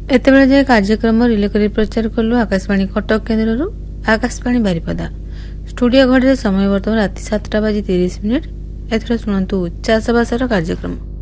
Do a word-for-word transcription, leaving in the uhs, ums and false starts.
एतेबेले जाए कार्यक्रम रिले करी प्रचार कलु आकाशवाणी कटक केन्द्र आकाशवाणी बारिपदा स्टूडियो घड़ी समय बर्तमान राति सातटा बाजी तीस मिनिट एथर शुणु चाषबासर कार्यक्रम।